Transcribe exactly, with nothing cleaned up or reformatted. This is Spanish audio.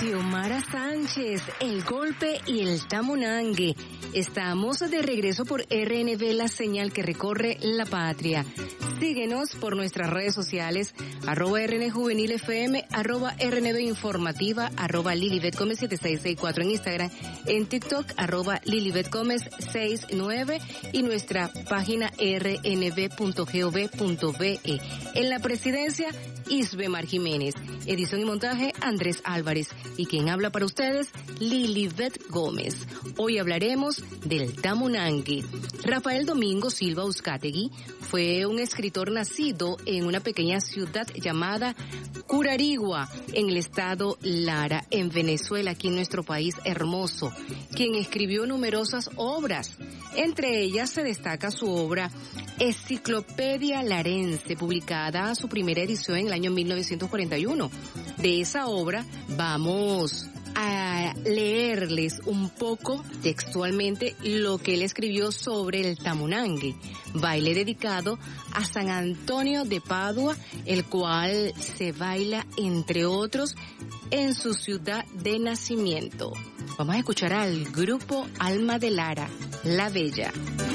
Xiomara Sánchez, El Golpe y el Tamunangue. Estamos de regreso por R N V, la señal que recorre la patria. Síguenos por nuestras redes sociales, arroba R N Juvenil F M, arroba R N V Informativa, arroba Lilibet Gómez siete seis seis cuatro en Instagram, en TikTok, arroba Lilibet Gómez sesenta y nueve y nuestra página r n v punto gov punto b e. En la presidencia, Isbemar Jiménez. Edición y montaje, Andrés Álvarez. Y quien habla para ustedes, Lilibet Gómez. Hoy hablaremos del Tamunangue. Rafael Domingo Silva Uzcategui fue un escritor nacido en una pequeña ciudad llamada Curarigua, en el estado Lara, en Venezuela, aquí en nuestro país hermoso, quien escribió numerosas obras. Entre ellas se destaca su obra Enciclopedia Larense, publicada su primera edición en el año mil novecientos cuarenta y uno. De esa obra vamos a leerles un poco textualmente lo que él escribió sobre el Tamunangue, baile dedicado a San Antonio de Padua, el cual se baila, entre otros, en su ciudad de nacimiento. Vamos a escuchar al grupo Alma de Lara, La Bella.